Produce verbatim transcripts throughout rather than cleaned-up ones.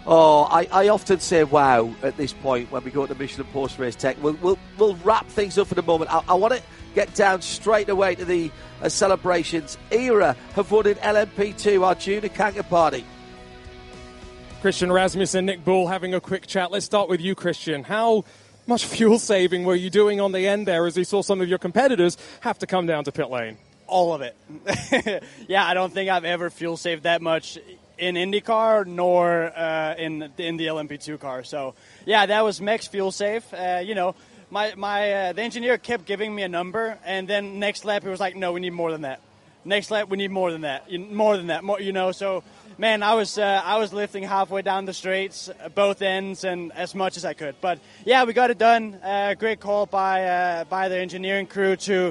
Oh, I, I often say wow at this point when we go to Michelin post-race tech. We'll, we'll, we'll wrap things up in a moment. I, I want to get down straight away to the uh, celebrations. Era have won in L M P two, our junior Kanker party. Christian Rasmussen, Nick Bull having a quick chat. Let's start with you, Christian. How much fuel saving were you doing on the end there as we saw some of your competitors have to come down to pit lane? All of it. Yeah, I don't think I've ever fuel saved that much in IndyCar nor uh, in in the L M P two car. So yeah, that was max fuel save. Uh, you know, my my uh, the engineer kept giving me a number, and then next lap he was like, "No, we need more than that. Next lap we need more than that. More than that. More, you know." So man, I was uh, I was lifting halfway down the straights, both ends, and as much as I could. But yeah, we got it done. Uh, great call by uh, by the engineering crew to.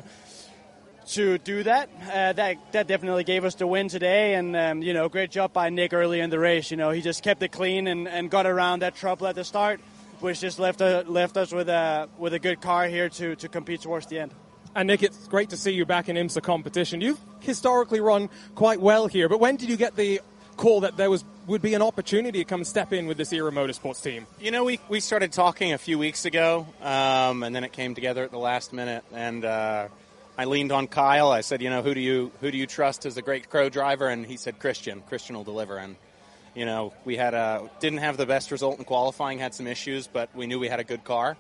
to do that. Uh, that that definitely gave us the win today, and um, you know, great job by Nick early in the race. You know, he just kept it clean and, and got around that trouble at the start, which just left uh, left us with a with a good car here to, to compete towards the end. And Nick, it's great to see you back in IMSA competition. You've historically run quite well here, but when did you get the call that there was would be an opportunity to come and step in with this Era Motorsports team? You know, we we started talking a few weeks ago, um, and then it came together at the last minute, and. Uh, I leaned on Kyle. I said, you know, who do you who do you trust as a great Crow driver? And he said, Christian. Christian will deliver. And, you know, we had a, didn't have the best result in qualifying, had some issues, but we knew we had a good car.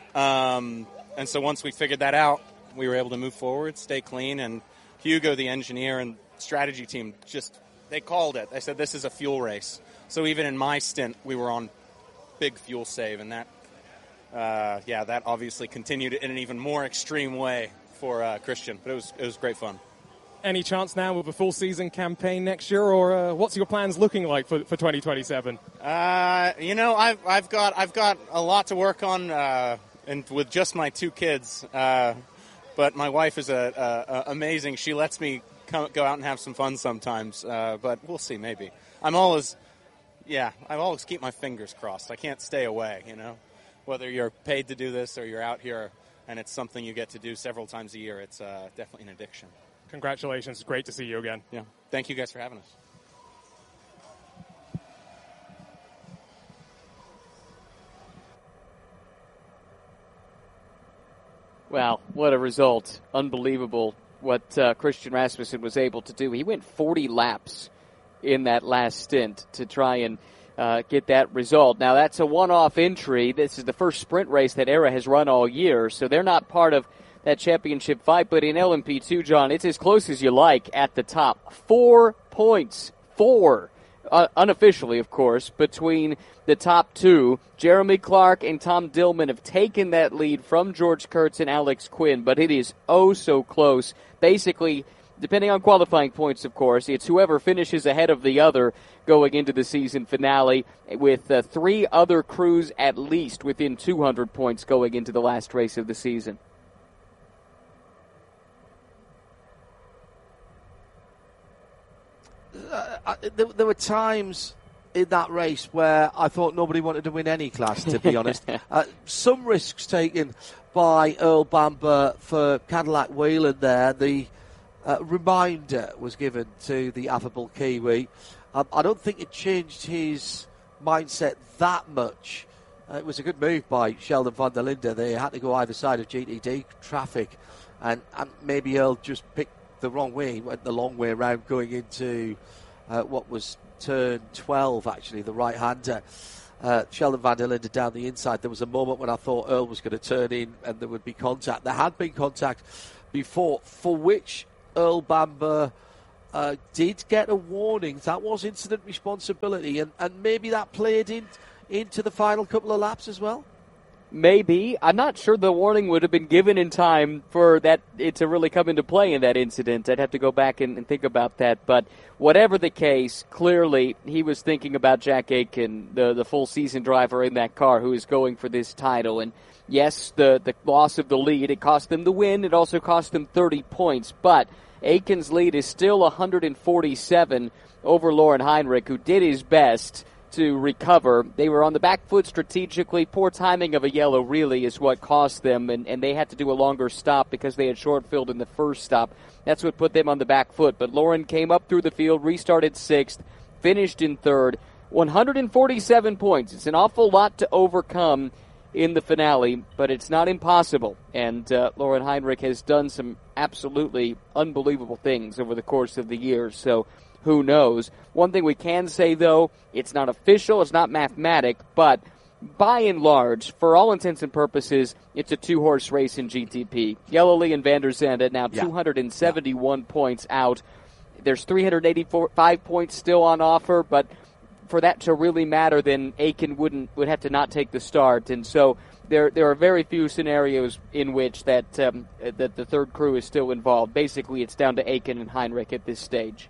Um, and so once we figured that out, we were able to move forward, stay clean. And Hugo, the engineer and strategy team, just, they called it. They said, this is a fuel race. So even in my stint, we were on big fuel save. And that, uh, yeah, that obviously continued in an even more extreme way for uh, Christian, but it was it was great fun. Any chance now of a full season campaign next year, or uh, what's your plans looking like for for twenty twenty-seven? Uh, you know, I've I've got I've got a lot to work on, uh, and with just my two kids. Uh, but my wife is a, a, a amazing. She lets me come, go out and have some fun sometimes. Uh, but we'll see. Maybe I'm always, yeah, I always keep my fingers crossed. I can't stay away. You know, whether you're paid to do this or you're out here. And it's something you get to do several times a year. It's uh, definitely an addiction. Congratulations. Great to see you again. Yeah. Thank you guys for having us. Wow, what a result. Unbelievable what uh, Christian Rasmussen was able to do. He went forty laps in that last stint to try and Uh, get that result. Now, that's a one-off entry. This is the first sprint race that Era has run all year, so they're not part of that championship fight. But in L M P two, John, it's as close as you like at the top. Four points. Four. Uh, unofficially, of course, between the top two. Jeremy Clark and Tom Dillman have taken that lead from George Kurtz and Alex Quinn, but it is oh so close. Basically, depending on qualifying points, of course, it's whoever finishes ahead of the other going into the season finale, with uh, three other crews at least within two hundred points going into the last race of the season. Uh, there, there were times in that race where I thought nobody wanted to win any class, to be honest. Uh, some risks taken by Earl Bamber for Cadillac Whelen there. The Uh, reminder was given to the affable Kiwi. Um, I don't think it changed his mindset that much. Uh, it was a good move by Sheldon van der Linde. They had to go either side of G T D traffic, and, and maybe Earl just picked the wrong way. He went the long way around going into uh, what was turn twelve, actually, the right-hander. Uh, Sheldon van der Linde down the inside. There was a moment when I thought Earl was going to turn in and there would be contact. There had been contact before, for which Earl Bamber uh, did get a warning. That was incident responsibility, and, and maybe that played in, into the final couple of laps as well? Maybe. I'm not sure the warning would have been given in time for that it to really come into play in that incident. I'd have to go back and, and think about that. But whatever the case, clearly he was thinking about Jack Aitken, the, the full-season driver in that car who is going for this title. And yes, the, the loss of the lead, it cost them the win. It also cost them thirty points. But Aitken's lead is still one hundred forty-seven over Lauren Heinrich, who did his best to recover. They were on the back foot strategically. Poor timing of a yellow really is what cost them, and, and they had to do a longer stop because they had short filled in the first stop. That's what put them on the back foot. But Lauren came up through the field, restarted sixth, finished in third. one hundred forty-seven points. It's an awful lot to overcome in the finale, but it's not impossible. And uh, Laurin Heinrich has done some absolutely unbelievable things over the course of the year, so who knows. One thing we can say, though, it's not official, it's not mathematic, but by and large, for all intents and purposes, it's a two-horse race in G T P. Yellowly and Van der Zande now yeah. two hundred seventy-one yeah. points out. There's three hundred eighty-five points still on offer, but for that to really matter, then Aiken wouldn't would have to not take the start, and so there there are very few scenarios in which that um, that the third crew is still involved. Basically, it's down to Aiken and Heinrich at this stage.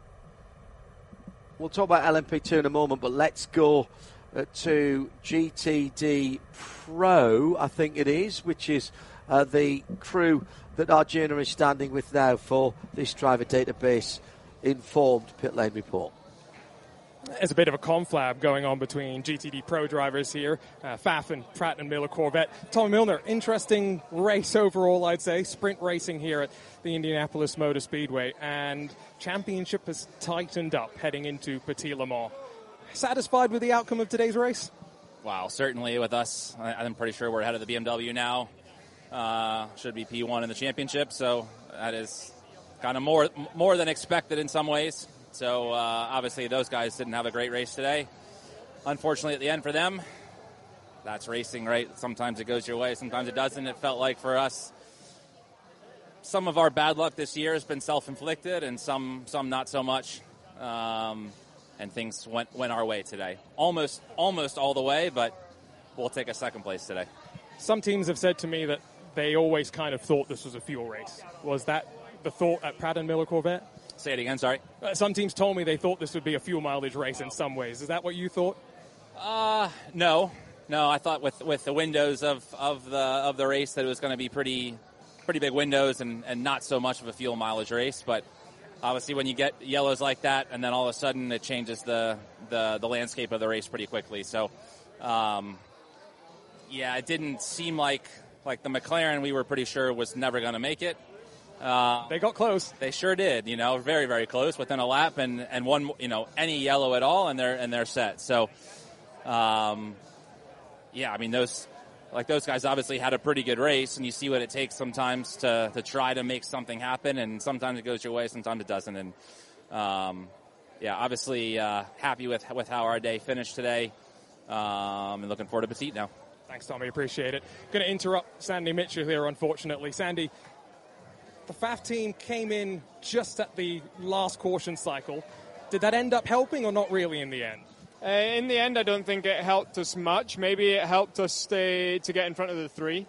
We'll talk about L M P two in a moment, but let's go uh, to G T D Pro, I think it is, which is uh, the crew that Arjuna is standing with now for this driver database informed pit lane report. There's a bit of a conflab going on between G T D Pro drivers here. Uh, Pfaff and Pratt and Miller Corvette. Tommy Milner, interesting race overall, I'd say. Sprint racing here at the Indianapolis Motor Speedway. And championship has tightened up heading into Petit Le Mans. Satisfied with the outcome of today's race? Wow, certainly with us. I'm pretty sure we're ahead of the B M W now. Uh, should be P one in the championship, so that is kind of more more than expected in some ways. So, uh, obviously, those guys didn't have a great race today. Unfortunately, at the end for them, that's racing, right? Sometimes it goes your way, sometimes it doesn't. It felt like for us, some of our bad luck this year has been self-inflicted and some some not so much. Um, and things went, went our way today. Almost, almost all the way, but we'll take a second place today. Some teams have said to me that they always kind of thought this was a fuel race. Was that the thought at Pratt and Miller Corvette? Say it again, sorry. Uh, some teams told me they thought this would be a fuel mileage race in some ways. Is that what you thought? Uh, no. No, I thought with, with the windows of, of the of the race that it was going to be pretty pretty big windows and, and not so much of a fuel mileage race. But obviously when you get yellows like that and then all of a sudden it changes the, the, the landscape of the race pretty quickly. So, um, yeah, it didn't seem like, like the McLaren we were pretty sure was never going to make it. Uh, they got close. They sure did, you know, very, very close within a lap and, and one, you know, any yellow at all and they're, and they're set. So, um, yeah, I mean, those, like those guys obviously had a pretty good race and you see what it takes sometimes to, to try to make something happen and sometimes it goes your way, sometimes it doesn't. And, um, yeah, obviously, uh, happy with, with how our day finished today. Um, and looking forward to Petit now. Thanks, Tommy. Appreciate it. Going to interrupt Sandy Mitchell here, unfortunately. Sandy, the Pfaff team came in just at the last caution cycle. Did that end up helping or not really in the end? Uh, in the end, I don't think it helped us much. Maybe it helped us stay to get in front of the three,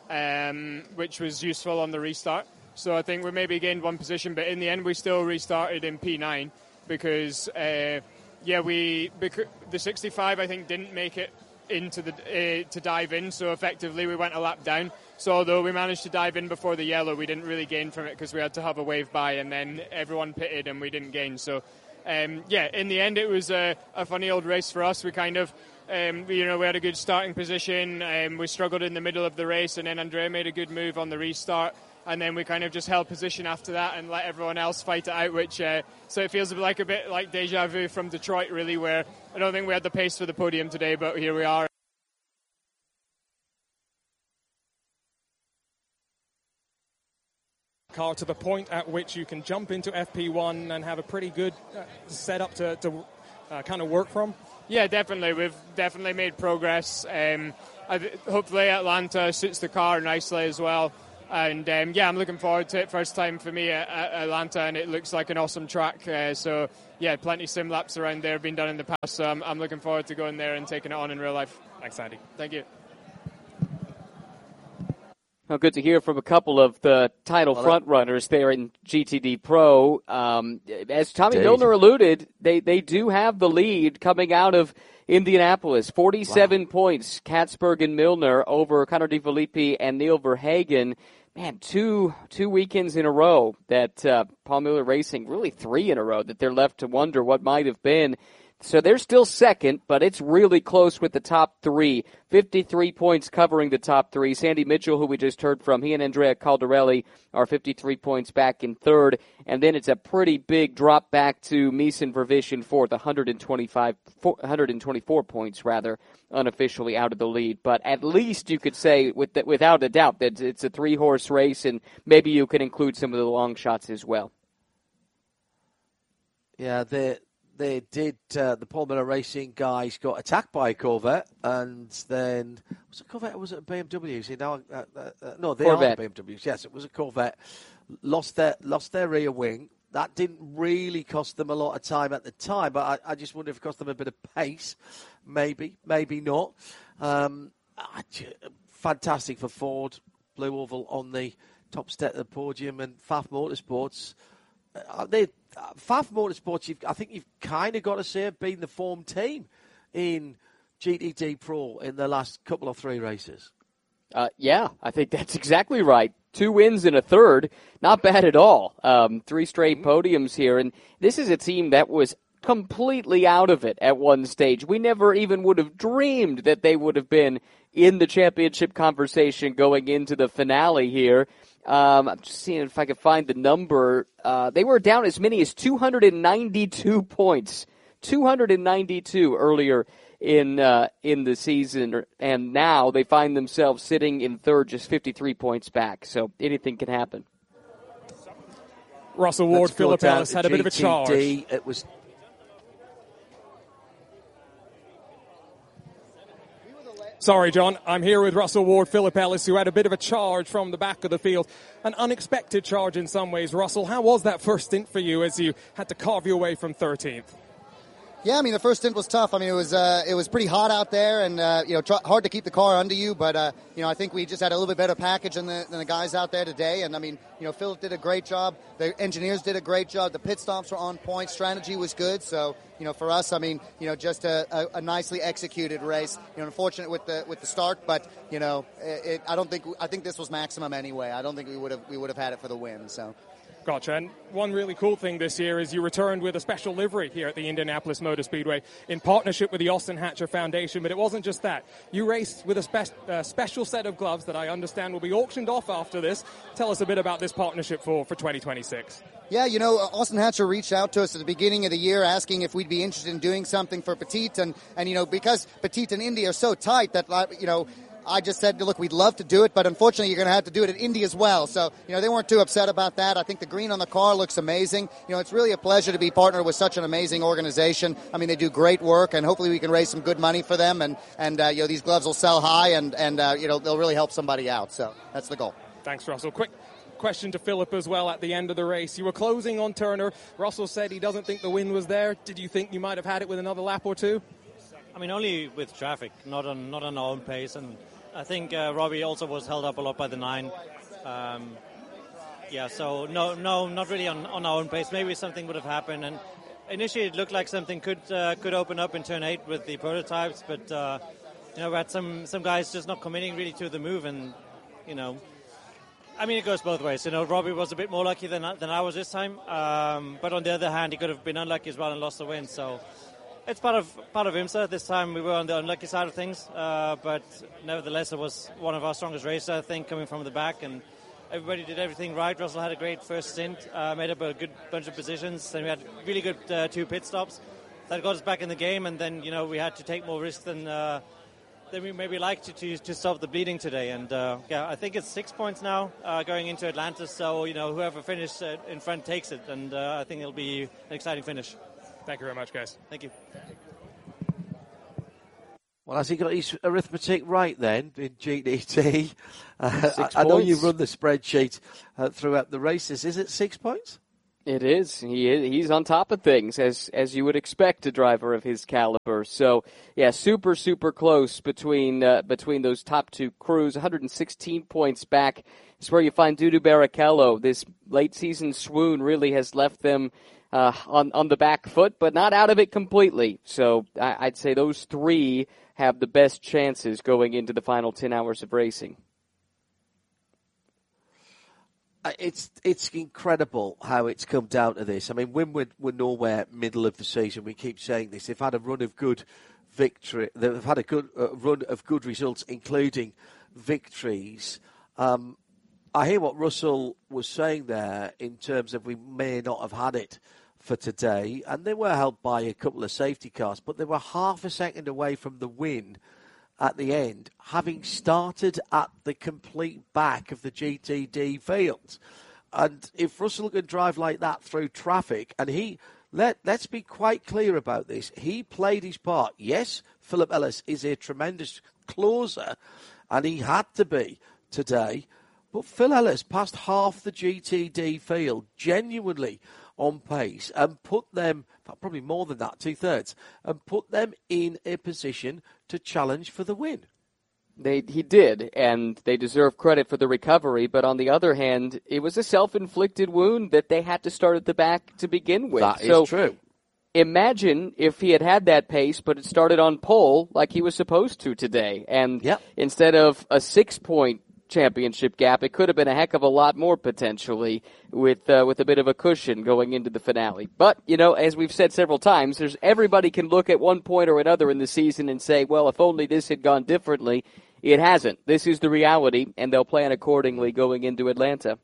um, which was useful on the restart. So I think we maybe gained one position, but in the end, we still restarted in P nine because, uh, yeah, we because the sixty-five I think didn't make it into the uh, to dive in, so effectively we went a lap down. So although we managed to dive in before the yellow, we didn't really gain from it because we had to have a wave by and then everyone pitted and we didn't gain. So um, yeah, in the end it was a, a funny old race for us. We kind of um, you know we had a good starting position, um, we struggled in the middle of the race and then Andrea made a good move on the restart and then we kind of just held position after that and let everyone else fight it out, which uh, so it feels like a bit like deja vu from Detroit really, where I don't think we had the pace for the podium today, but here we are. Car to the point at which you can jump into F P one and have a pretty good uh, setup to, to uh, kind of work from? Yeah, definitely. We've definitely made progress. Um, I th- hopefully Atlanta suits the car nicely as well. And um, yeah, I'm looking forward to it. First time for me at, at Atlanta, and it looks like an awesome track. Uh, so yeah, plenty sim laps around there have been done in the past. So I'm, I'm looking forward to going there and taking it on in real life. Thanks, Andy. Thank you. Well, good to hear from a couple of the title well, front runners there in G T D Pro. Um, as Tommy Indeed. Milner alluded, they, they do have the lead coming out of Indianapolis. forty-seven wow. points, Katzberg and Milner over Connor DeFilippi and Neil Verhagen. Man, two two weekends in a row that uh, Paul Miller Racing, really three in a row, that they're left to wonder what might have been. So they're still second, but it's really close with the top three. fifty-three points covering the top three. Sandy Mitchell, who we just heard from, he and Andrea Caldarelli are fifty-three points back in third. And then it's a pretty big drop back to Meeson Vervish in fourth, one hundred twenty-five, one hundred twenty-four points, rather, unofficially out of the lead. But at least you could say, with the, without a doubt, that it's a three-horse race, and maybe you can include some of the long shots as well. Yeah, they they did. Uh, the Paul Miller Racing guys got attacked by a Corvette, and then was it a Corvette or was it a B M W? See now, uh, uh, no, they Corvette. are B M Ws. Yes, it was a Corvette. Lost their lost their rear wing. That didn't really cost them a lot of time at the time, but I, I just wonder if it cost them a bit of pace. Maybe, maybe not. Um, fantastic for Ford, Blue Oval on the top step of the podium, and Pfaff Motorsports. Uh, they, uh, Pfaff Motorsports, you've, I think you've kind of got to say, have been the form team in G T D Pro in the last couple of three races. Uh, yeah, I think that's exactly right. Two wins and a third, not bad at all. Um, three straight podiums here, and this is a team that was completely out of it at one stage. We never even would have dreamed that they would have been in the championship conversation going into the finale here. Um, I'm just seeing if I can find the number. Uh, they were down as many as two hundred ninety-two points, two hundred ninety-two earlier in uh, in the season, and now they find themselves sitting in third, just fifty-three points back. So anything can happen. Russell Ward, Philip Ellis had a bit of a charge. It was. Sorry, John. I'm here with Russell Ward, Philip Ellis, who had a bit of a charge from the back of the field. An unexpected charge in some ways. Russell, how was that first stint for you as you had to carve your way from thirteenth? Yeah, I mean, the first stint was tough. I mean, it was uh, it was pretty hot out there, and uh, you know, try, hard to keep the car under you. But uh, you know, I think we just had a little bit better package than the, than the guys out there today. And I mean, you know, Philip did a great job. The engineers did a great job. The pit stops were on point. Strategy was good. So you know, for us, I mean, you know, just a, a, a nicely executed race. You know, unfortunate with the with the start, but you know, it, it, I don't think I think this was maximum anyway. I don't think we would have we would have had it for the win. So. Gotcha. And one really cool thing this year is you returned with a special livery here at the Indianapolis Motor Speedway in partnership with the Austin Hatcher Foundation. But it wasn't just that. You raced with a spe- uh, special set of gloves that I understand will be auctioned off after this. Tell us a bit about this partnership for, for twenty twenty-six. Yeah, you know, Austin Hatcher reached out to us at the beginning of the year asking if we'd be interested in doing something for Petite. And, and you know, because Petite and Indy are so tight that, you know, I just said, look, we'd love to do it, but unfortunately you're going to have to do it at Indy as well. So, you know, they weren't too upset about that. I think the green on the car looks amazing. You know, it's really a pleasure to be partnered with such an amazing organization. I mean, they do great work, and hopefully we can raise some good money for them. And, and uh, you know, these gloves will sell high, and, and uh, you know, they'll really help somebody out. So that's the goal. Thanks, Russell. Quick question to Philip as well at the end of the race. You were closing on Turner. Russell said he doesn't think the win was there. Did you think you might have had it with another lap or two? I mean, only with traffic, not on not on our own pace. And I think uh, Robbie also was held up a lot by the nine. Um, yeah, so no, no, not really on, on our own pace. Maybe something would have happened. And initially it looked like something could uh, could open up in turn eight with the prototypes. But, uh, you know, we had some, some guys just not committing really to the move. And, you know, I mean, it goes both ways. You know, Robbie was a bit more lucky than, than I was this time. Um, but on the other hand, he could have been unlucky as well and lost the win. So it's part of part of IMSA. This time we were on the unlucky side of things, uh, but nevertheless it was one of our strongest races, I think, coming from the back, and everybody did everything right. Russell had a great first stint, uh, made up a good bunch of positions, then we had really good uh, two pit stops that got us back in the game, and then, you know, we had to take more risks than uh, than we maybe liked to, to to stop the bleeding today. And uh, yeah, I think it's six points now uh, going into Atlanta, so, you know, whoever finishes uh, in front takes it, and uh, I think it'll be an exciting finish. Thank you very much, guys. Thank you. Well, has he got his arithmetic right then in G T T? Uh, I, I know you run the spreadsheet uh, throughout the races. Is it six points? It is. He is. He's on top of things, as as you would expect a driver of his caliber. So, yeah, super, super close between uh, between those top two crews. one hundred sixteen points back is where you find Dudu Barrichello. This late season swoon really has left them Uh, on, on the back foot, but not out of it completely. So I, I'd say those three have the best chances going into the final ten hours of racing. It's it's incredible how it's come down to this. I mean, Windward were nowhere middle of the season. We keep saying this. They've had a run of good victory. They've had a good uh, run of good results, including victories. Um, I hear what Russell was saying there in terms of we may not have had it for today, and they were helped by a couple of safety cars, but they were half a second away from the win at the end, having started at the complete back of the G T D field. And if Russell can drive like that through traffic, and he, let, let's be quite clear about this, he played his part. Yes, Philip Ellis is a tremendous closer, and he had to be today, but Phil Ellis passed half the G T D field genuinely on pace and put them, probably more than that, two-thirds, and put them in a position to challenge for the win. They He did, and they deserve credit for the recovery, but on the other hand, it was a self-inflicted wound that they had to start at the back to begin with. That so is true. Imagine if he had had that pace, but it started on pole like he was supposed to today, and yep. instead of a six-point championship gap, it could have been a heck of a lot more potentially with uh, with a bit of a cushion going into the finale. But, you know, as we've said several times, there's everybody can look at one point or another in the season and say, well, if only this had gone differently. It hasn't. This is the reality, and they'll plan accordingly going into Atlanta.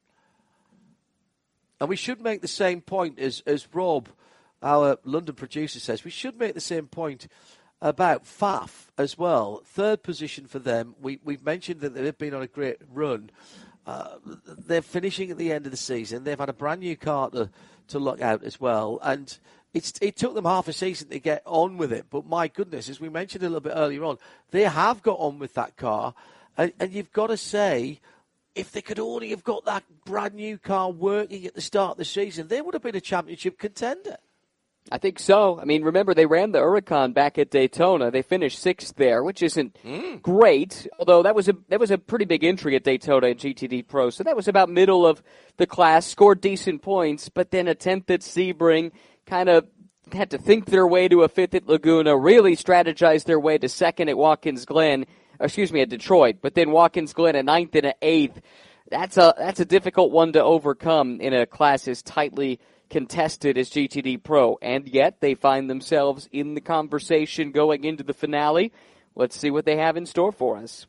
And we should make the same point as, as Rob, our London producer, says. We should make the same point about Faf as well. Third position for them. We, we've mentioned that they've been on a great run. Uh, they're finishing at the end of the season. They've had a brand new car to, to look out as well. And it's, it took them half a season to get on with it. But my goodness, as we mentioned a little bit earlier on, they have got on with that car. And, and you've got to say, if they could only have got that brand new car working at the start of the season, they would have been a championship contender. I think so. I mean, remember, they ran the Huracan back at Daytona. They finished sixth there, which isn't mm. great, although that was a that was a pretty big entry at Daytona in G T D Pro. So that was about middle of the class, scored decent points, but then a tenth at Sebring, kind of had to think their way to a fifth at Laguna, really strategized their way to second at Watkins Glen, excuse me, at Detroit, but then Watkins Glen at ninth and at eighth. That's a, that's a difficult one to overcome in a class as tightly contested as G T D Pro, and yet they find themselves in the conversation going into the finale. Let's see what they have in store for us.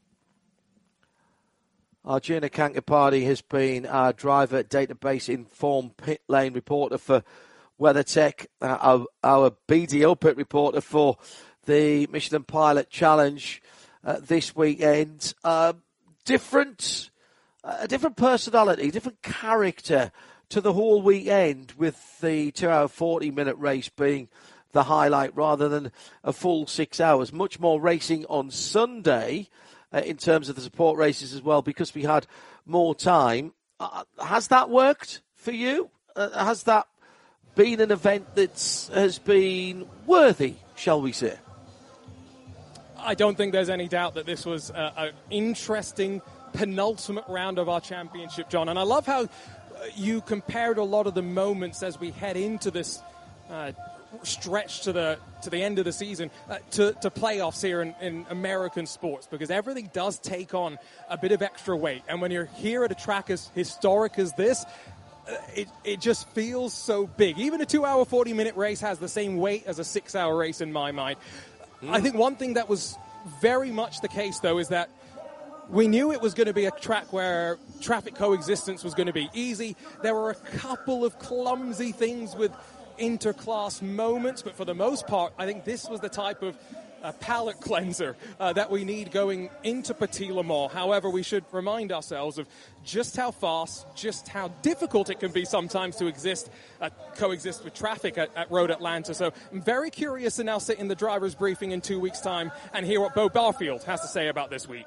Arjuna Kankapati has been our driver database informed pit lane reporter for WeatherTech, uh, our, our B D O pit reporter for the Michelin Pilot Challenge uh, this weekend. Uh, different, uh, a different personality, different character to the whole weekend, with the two hour forty minute race being the highlight rather than a full six hours. Much more racing on Sunday uh, in terms of the support races as well, because we had more time. Uh, has that worked for you? Uh, has that been an event that has been worthy, shall we say? I don't think there's any doubt that this was uh, an interesting penultimate round of our championship, John. And I love how you compared a lot of the moments as we head into this uh, stretch to the to the end of the season uh, to, to playoffs here in, in American sports, because everything does take on a bit of extra weight. And when you're here at a track as historic as this, uh, it, it just feels so big. Even a two hour forty minute race has the same weight as a six hour race in my mind. Mm. I think one thing that was very much the case, though, is that we knew it was going to be a track where traffic coexistence was going to be easy. There were a couple of clumsy things with interclass moments, but for the most part, I think this was the type of uh, palate cleanser uh, that we need going into Petit Le Mans. However, we should remind ourselves of just how fast, just how difficult it can be sometimes to exist, uh, coexist with traffic at, at Road Atlanta. So I'm very curious to now sit in the driver's briefing in two weeks' time and hear what Bo Barfield has to say about this week.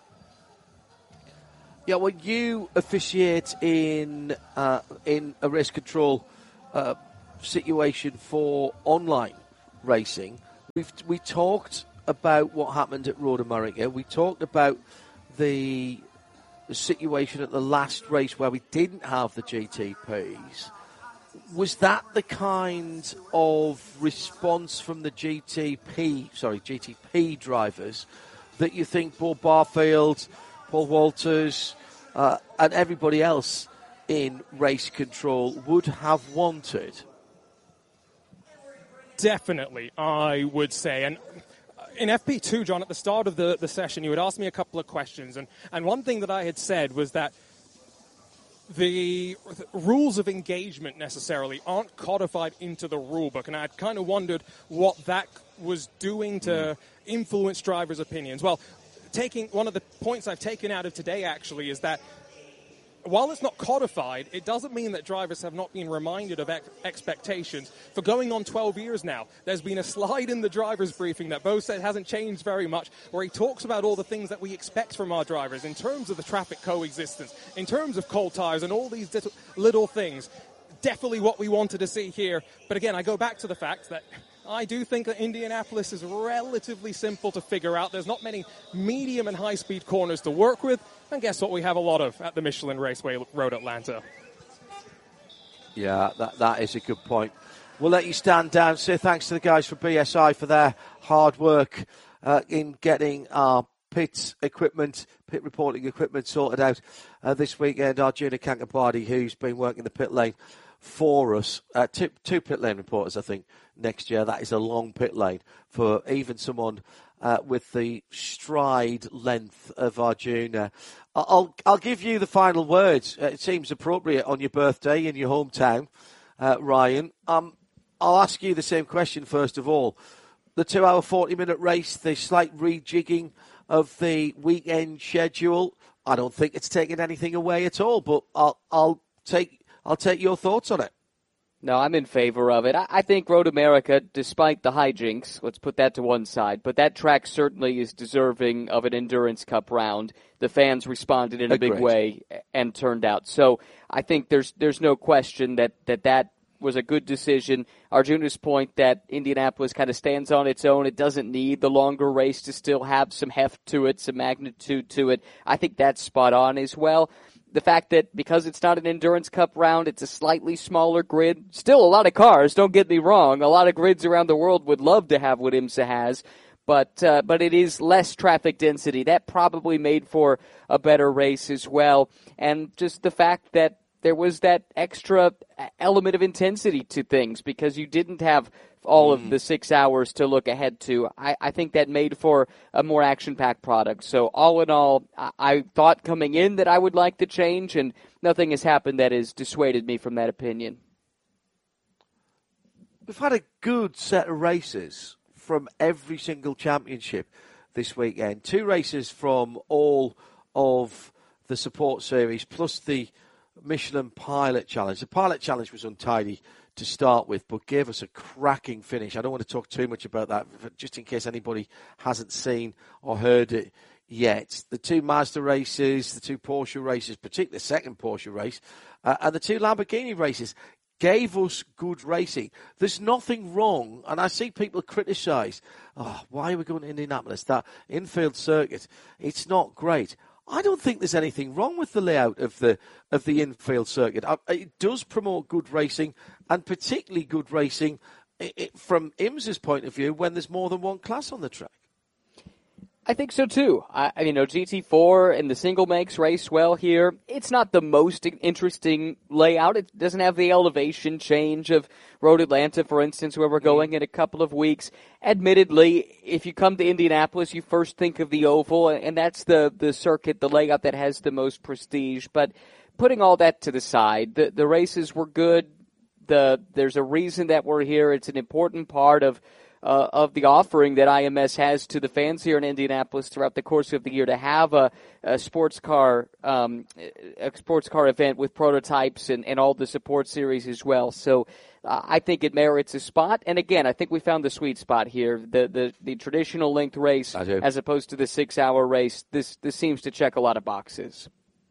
Yeah, well, you officiate in uh, in a race control uh, situation for online racing. We've we talked about what happened at Road America. We talked about the situation at the last race where we didn't have the G T Ps. Was that the kind of response from the G T P, sorry, G T P drivers that you think Bo Barfield, Paul Walters, uh, and everybody else in race control would have wanted? Definitely, I would say. And in F P two, John, at the start of the, the session, you had asked me a couple of questions. And, and one thing that I had said was that the, the rules of engagement necessarily aren't codified into the rule book. And I had kind of wondered what that was doing to influence drivers' opinions. Well, taking one of the points I've taken out of today, actually, is that while it's not codified, it doesn't mean that drivers have not been reminded of ex- expectations. For going on twelve years now, there's been a slide in the driver's briefing that Bo said hasn't changed very much, where he talks about all the things that we expect from our drivers in terms of the traffic coexistence, in terms of cold tires, and all these little, little things. Definitely what we wanted to see here. But again, I go back to the fact that I do think that Indianapolis is relatively simple to figure out. There's not many medium and high-speed corners to work with. And guess what we have a lot of at the Michelin Raceway Road Atlanta? Yeah, that that is a good point. We'll let you stand down. Say thanks to the guys from B S I for their hard work uh, in getting our pit equipment, pit reporting equipment sorted out uh, this weekend. Arjuna Kankampadi, who's been working the pit lane for us. Uh, two, two pit lane reporters, I think, next year. That is a long pit lane for even someone uh, with the stride length of Arjuna. I'll I'll give you the final words. It seems appropriate on your birthday in your hometown, uh, Ryan. Um, I'll ask you the same question first of all. The two-hour, forty-minute race, the slight rejigging of the weekend schedule. I don't think it's taken anything away at all, but I'll I'll take I'll take your thoughts on it. No, I'm in favor of it. I, I think Road America, despite the hijinks, let's put that to one side, but that track certainly is deserving of an Endurance Cup round. The fans responded in a Agreed. big way and turned out. So I think there's there's no question that that, that was a good decision. Arjuna's point that Indianapolis kind of stands on its own. It doesn't need the longer race to still have some heft to it, some magnitude to it. I think that's spot on as well. The fact that because it's not an Endurance Cup round, it's a slightly smaller grid. Still a lot of cars, don't get me wrong. A lot of grids around the world would love to have what IMSA has, but uh, but it is less traffic density. That probably made for a better race as well. And just the fact that there was that extra element of intensity to things because you didn't have all of the six hours to look ahead to. I, I think that made for a more action-packed product. So all in all, I, I thought coming in that I would like the change, and nothing has happened that has dissuaded me from that opinion. We've had a good set of races from every single championship this weekend. Two races from all of the support series, plus the Michelin Pilot Challenge. The Pilot Challenge was untidy to start with, but gave us a cracking finish. I don't want to talk too much about that, just in case anybody hasn't seen or heard it yet. The two Mazda races, the two Porsche races, particularly the second Porsche race, uh, and the two Lamborghini races gave us good racing. There's nothing wrong, and I see people criticise, oh, why are we going to Indianapolis? That infield circuit, it's not great. I don't think there's anything wrong with the layout of the of the infield circuit. It does promote good racing, and particularly good racing from IMSA's point of view when there's more than one class on the track. I think so too. I, you know, G T four and the single makes race well here. It's not the most interesting layout. It doesn't have the elevation change of Road Atlanta, for instance, where we're going in a couple of weeks. Admittedly, if you come to Indianapolis, you first think of the oval, and that's the, the circuit, the layout that has the most prestige. But putting all that to the side, the, the races were good. The there's a reason that we're here. It's an important part of Uh, of the offering that I M S has to the fans here in Indianapolis throughout the course of the year to have a, a sports car um, a sports car event with prototypes and, and all the support series as well. So uh, I think it merits a spot. And again, I think we found the sweet spot here. The the, the traditional length race as opposed to the six-hour race. This this seems to check a lot of boxes.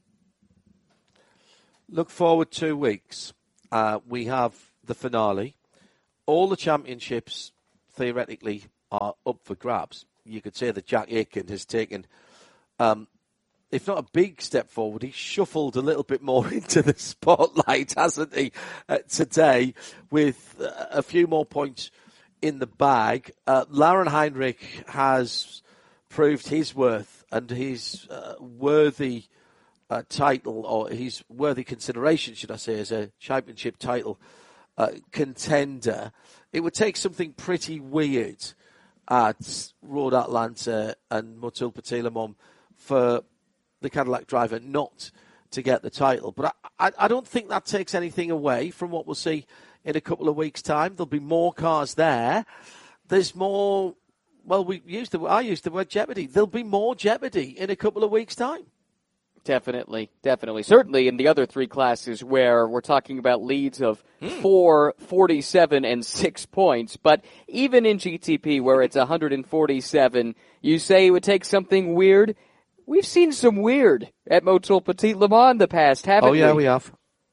Look forward two weeks. Uh, we have the finale. All the championships theoretically are up for grabs. You could say that Jack Aitken has taken, um, if not a big step forward, he's shuffled a little bit more into the spotlight, hasn't he, uh, today, with uh, a few more points in the bag. Uh, Lauren Heinrich has proved his worth and his uh, worthy uh, title, or his worthy consideration, should I say, as a championship title uh, contender, it would take something pretty weird at Road Atlanta and Motul Petit-Le-Mans for the Cadillac driver not to get the title. But I, I, I don't think that takes anything away from what we'll see in a couple of weeks' time. There'll be more cars there. There's more, well, we used the, I used the word jeopardy. There'll be more jeopardy in a couple of weeks' time. Definitely, definitely. Certainly in the other three classes where we're talking about leads of hmm. four, forty-seven, and six points. But even in G T P where it's one hundred forty-seven, you say it would take something weird. We've seen some weird at Motul Petit-Le Mans in the past, haven't we? Oh, yeah, we, we have.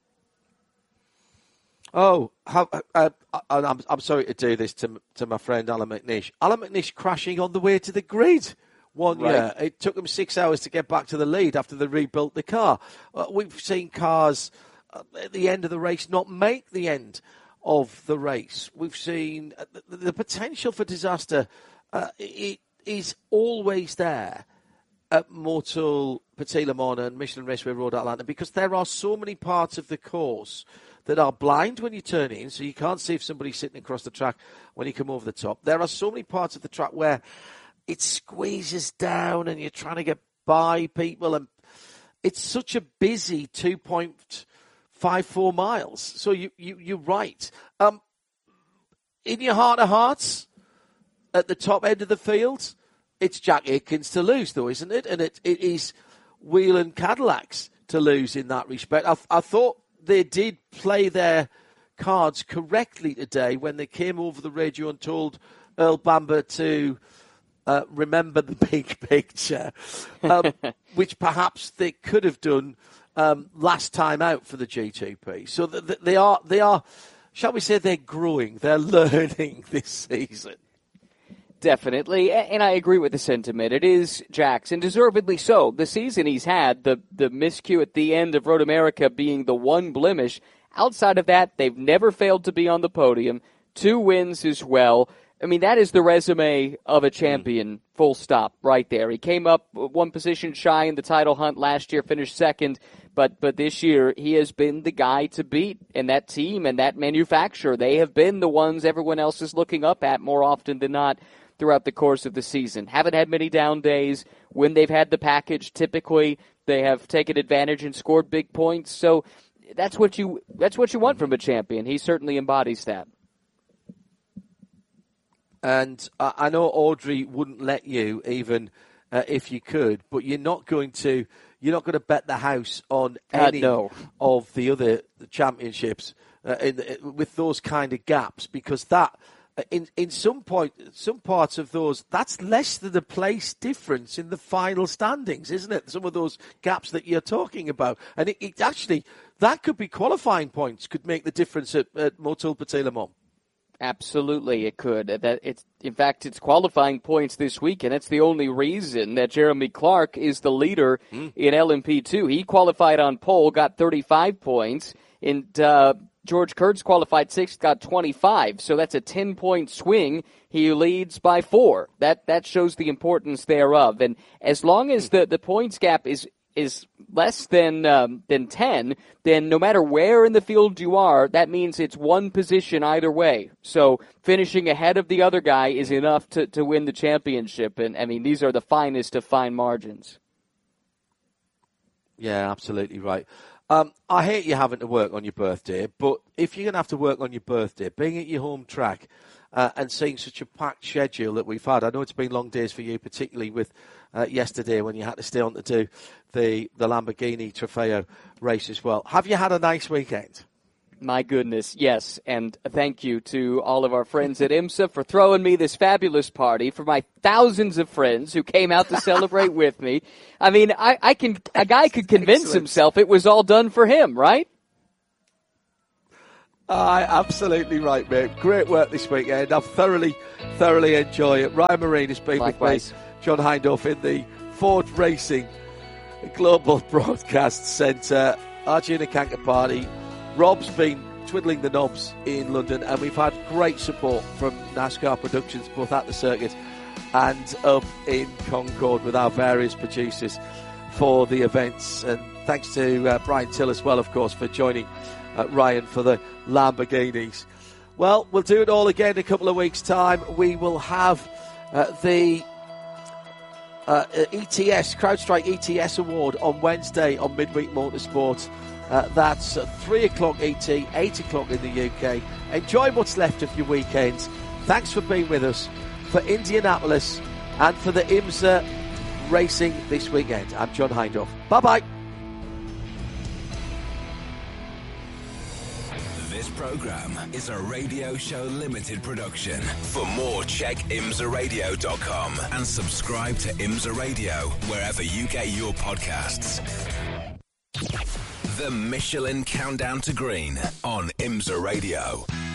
Oh, how, uh, uh, I'm, I'm sorry to do this to to my friend Alan McNish. Alan McNish crashing on the way to the grid. One right. year. It took them six hours to get back to the lead after they rebuilt the car. Uh, we've seen cars uh, at the end of the race not make the end of the race. We've seen uh, the, the potential for disaster uh, it is always there at Motul Petit-Le Mans and Michelin Raceway Road Atlanta, because there are so many parts of the course that are blind when you turn in, so you can't see if somebody's sitting across the track when you come over the top. There are so many parts of the track where it squeezes down and you're trying to get by people, and it's such a busy two point five four miles. So you, you, you're right. Um, in your heart of hearts, at the top end of the field, it's Jack Aitken's to lose, though, isn't it? And it, it is Whelen Cadillacs to lose in that respect. I, I thought they did play their cards correctly today when they came over the radio and told Earl Bamber to Uh, remember the big picture, um, which perhaps they could have done um, last time out for the G T P. So th- th- they are, they are, shall we say, they're growing, they're learning this season. Definitely, and I agree with the sentiment. It is Jack's, and deservedly so. The season he's had, the the miscue at the end of Road America being the one blemish. Outside of that, they've never failed to be on the podium. Two wins as well. I mean, that is the resume of a champion, full stop, right there. He came up one position shy in the title hunt last year, finished second, but but this year he has been the guy to beat, and that team and that manufacturer, they have been the ones everyone else is looking up at more often than not throughout the course of the season. Haven't had many down days. When they've had the package, typically they have taken advantage and scored big points, so that's what you that's what you want from a champion. He certainly embodies that. And I know Audrey wouldn't let you, even uh, if you could, but you're not going to you're not going to bet the house on any uh, no. of the other championships uh, in, in, with those kind of gaps, because that in in some point some parts of those, that's less than a place difference in the final standings, isn't it? Some of those gaps that you're talking about, and it, it actually that could be qualifying points, could make the difference at, at Motul Petit-Le Mans. Absolutely, it could. That it's in fact it's qualifying points this week, and that's the only reason that Jeremy Clark is the leader mm. in L M P two. He qualified on pole, got thirty-five points, and uh, George Kurtz qualified sixth, got twenty-five. So that's a ten-point swing. He leads by four. That that shows the importance thereof. And as long as the, the points gap is is less than um, than ten, then no matter where in the field you are, that means it's one position either way. So finishing ahead of the other guy is enough to, to win the championship. And, I mean, these are the finest of fine margins. Yeah, absolutely right. Um, I hate you having to work on your birthday, but if you're going to have to work on your birthday, being at your home track uh, and seeing such a packed schedule that we've had, I know it's been long days for you, particularly with uh, yesterday when you had to stay on to do the, the Lamborghini Trofeo race as well. Have you had a nice weekend? My goodness, yes, and thank you to all of our friends at IMSA for throwing me this fabulous party, for my thousands of friends who came out to celebrate with me. I mean, I, I can a guy could convince Excellent. himself it was all done for him, right? Uh, absolutely right, mate. Great work this weekend. I've thoroughly, thoroughly enjoyed it. Ryan Marine has been Likewise. with me, John Hindhaugh in the Ford Racing Global Broadcast Centre. Arjuna Kankapati. Rob's been twiddling the knobs in London, and we've had great support from NASCAR Productions, both at the circuit and up in Concord with our various producers for the events. And thanks to uh, Brian Till as well, of course, for joining uh, Ryan for the Lamborghinis. Well, we'll do it all again in a couple of weeks' time. We will have uh, the uh, E T S, CrowdStrike E T S Award on Wednesday on Midweek Motorsport. Uh, that's uh, three o'clock E T, eight o'clock in the U K. Enjoy what's left of your weekends. Thanks for being with us for Indianapolis and for the IMSA racing this weekend. I'm John Hindhaugh. Bye-bye. This program is a Radio Show Limited production. For more, check imsa radio dot com and subscribe to IMSA Radio wherever you get your podcasts. The Michelin Countdown to Green on IMSA Radio.